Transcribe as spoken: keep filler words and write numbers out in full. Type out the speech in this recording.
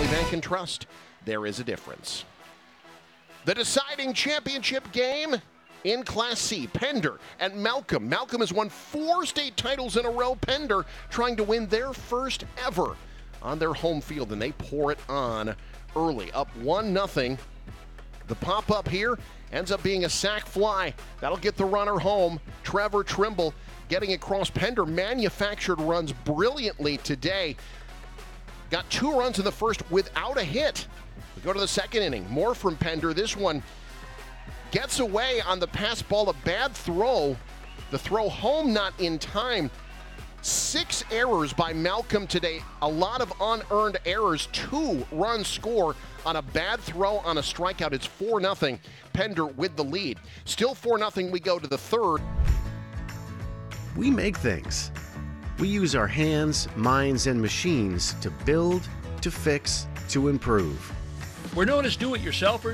Bank and Trust. There is a difference. The deciding championship game in Class C, Pender and Malcolm. Malcolm has won four state titles in a row. Pender trying to win their first ever on their home field, and they pour it on early, up one nothing. The pop-up here ends up being a sac fly. That'll get the runner home. Trevor Trimble getting across. Pender manufactured runs brilliantly today. Got two runs in the first without a hit. We go to the second inning. More from Pender. This one gets away on the pass ball. A bad throw. The throw home not in time. Six errors by Malcolm today. A lot of unearned errors. Two runs score on a bad throw on a strikeout. It's four nothing. Pender with the lead. Still four nothing. We go to the third. We make things. We use our hands, minds, and machines to build, to fix, to improve. We're known as do-it-yourselfers.